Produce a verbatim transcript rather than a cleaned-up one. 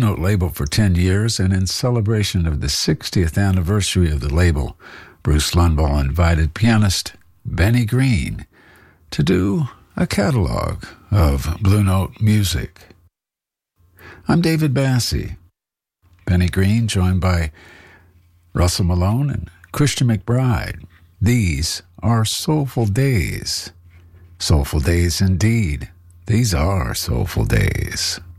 Note label for ten years, and in celebration of the sixtieth anniversary of the label, Bruce Lundvall invited pianist Benny Green to do a catalog of Blue Note music. I'm David Bassey. Benny Green, joined by Russell Malone and Christian McBride. These are soulful days. Soulful days indeed. These are soulful days.